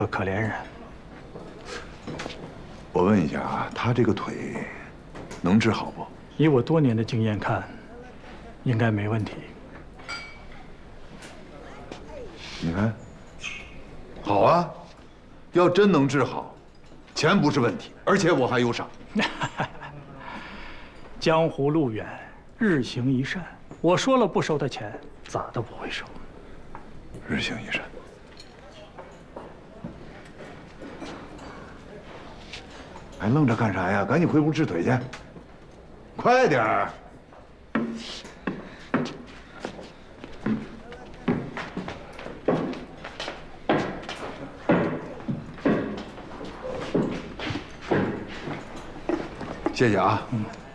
个可怜人。 我问一下啊，他这个腿能治好不？ 以我多年的经验看，应该没问题。 你看，好啊，要真能治好，钱不是问题，而且我还有赏。 江湖路远，日行一善。我说了不收他钱，咋都不会收。 日行一善。还愣着干啥呀？赶紧回屋治腿去，快点儿！谢谢啊。